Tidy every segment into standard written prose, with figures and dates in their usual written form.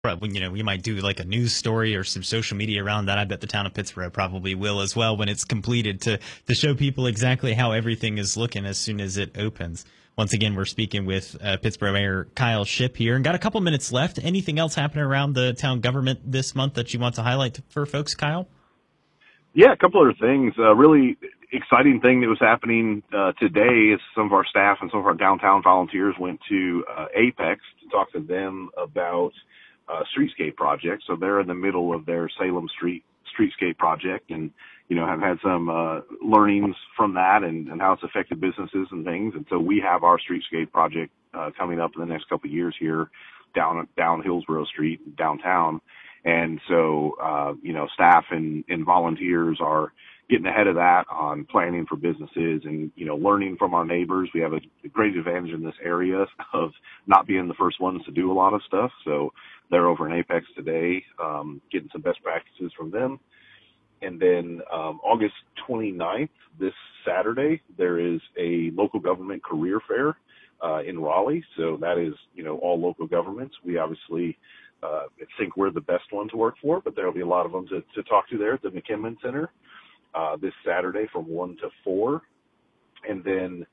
When, we might do like a news story or some social media around that. I bet the town of Pittsboro probably will as well when it's completed to show people exactly how everything is looking as soon as it opens. Once again, we're speaking with Pittsboro Mayor Kyle Shipp here, and got a couple minutes left. Anything else happening around the town government this month that you want to highlight for folks, Kyle? Yeah, a couple other things. Really exciting thing that was happening today is some of our staff and some of our downtown volunteers went to Apex to talk to them about streetscape project. So they're in the middle of their Salem streetscape project, and have had some learnings from that and how it's affected businesses and things. And so we have our streetscape project coming up in the next couple of years here down Hillsborough Street downtown. And so staff and volunteers are getting ahead of that on planning for businesses and learning from our neighbors. We have a great advantage in this area of not being the first ones to do a lot of stuff. So they're over in Apex today, getting some best practices from them. And then August 29th, this Saturday, there is a local government career fair in Raleigh. So that is, all local governments. We obviously think we're the best one to work for, but there'll be a lot of them to talk to there at the McKinley Center this Saturday from 1 to 4. And then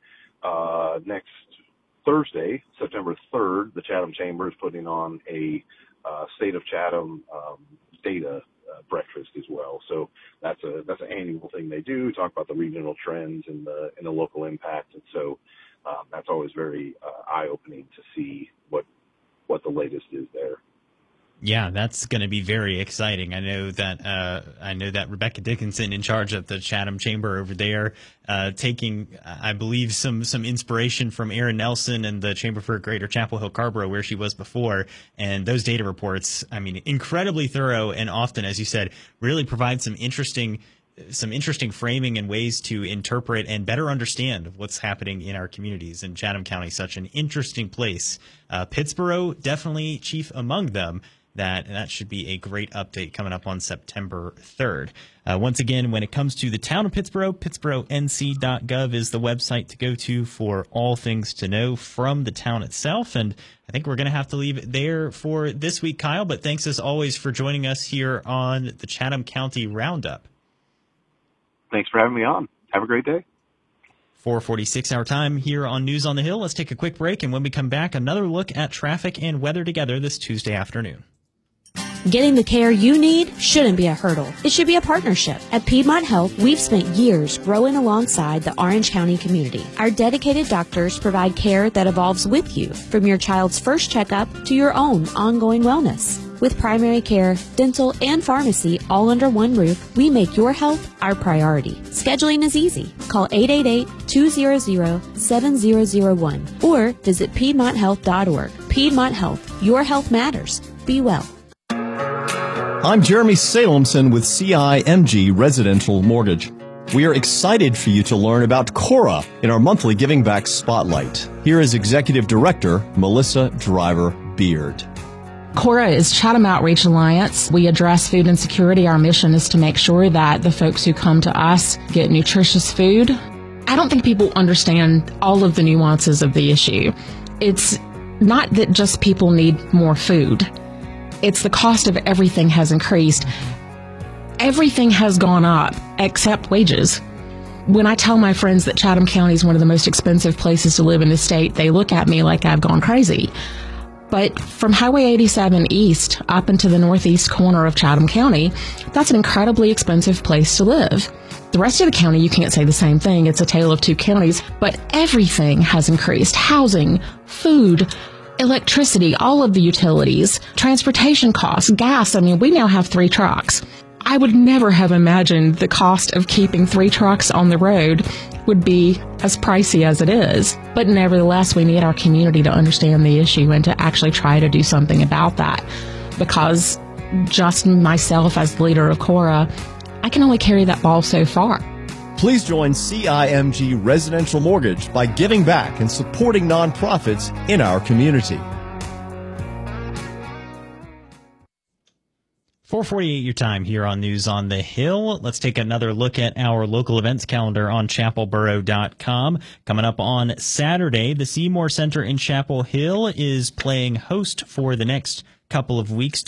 next Thursday, September 3rd, the Chatham Chamber is putting on a State of Chatham data breakfast as well. So that's an annual thing they do, talk about the regional trends and the local impact. And so that's always very eye-opening to see what the latest is there. Yeah, that's going to be very exciting. I know that Rebecca Dickinson, in charge of the Chatham Chamber over there, taking, I believe, some inspiration from Aaron Nelson and the Chamber for Greater Chapel Hill Carborough, where she was before. And those data reports, incredibly thorough, and often, as you said, really provide some interesting framing and ways to interpret and better understand what's happening in our communities. And Chatham County, such an interesting place. Pittsboro, definitely chief among them. That should be a great update coming up on September 3rd. Once again, when it comes to the town of Pittsboro, pittsboronc.gov is the website to go to for all things to know from the town itself. And I think we're going to have to leave it there for this week, Kyle. But thanks as always for joining us here on the Chatham County Roundup. Thanks for having me on. Have a great day. 4:46 our time here on News on the Hill. Let's take a quick break, and when we come back, another look at traffic and weather together this Tuesday afternoon. Getting the care you need shouldn't be a hurdle. It should be a partnership. At Piedmont Health, we've spent years growing alongside the Orange County community. Our dedicated doctors provide care that evolves with you, from your child's first checkup to your own ongoing wellness. With primary care, dental, and pharmacy all under one roof, we make your health our priority. Scheduling is easy. Call 888-200-7001 or visit PiedmontHealth.org. Piedmont Health. Your health matters. Be well. I'm Jeremy Salemson with CIMG Residential Mortgage. We are excited for you to learn about Cora in our monthly Giving Back Spotlight. Here is Executive Director Melissa Driver-Beard. Cora is Chatham Outreach Alliance. We address food insecurity. Our mission is to make sure that the folks who come to us get nutritious food. I don't think people understand all of the nuances of the issue. It's not that just people need more food. It's the cost of everything has increased. Everything has gone up except wages. When I tell my friends that Chatham County is one of the most expensive places to live in the state, they look at me like I've gone crazy. But from Highway 87 east up into the northeast corner of Chatham County, that's an incredibly expensive place to live. The rest of the county, you can't say the same thing. It's a tale of two counties, but everything has increased. Housing, food, electricity, all of the utilities, transportation costs, gas. We now have 3 trucks. I would never have imagined the cost of keeping 3 trucks on the road would be as pricey as it is. But nevertheless, we need our community to understand the issue and to actually try to do something about that. Because just myself as the leader of Cora, I can only carry that ball so far. Please join CIMG Residential Mortgage by giving back and supporting nonprofits in our community. 4:48 your time here on News on the Hill. Let's take another look at our local events calendar on chapelboro.com. Coming up on Saturday, the Seymour Center in Chapel Hill is playing host for the next couple of weeks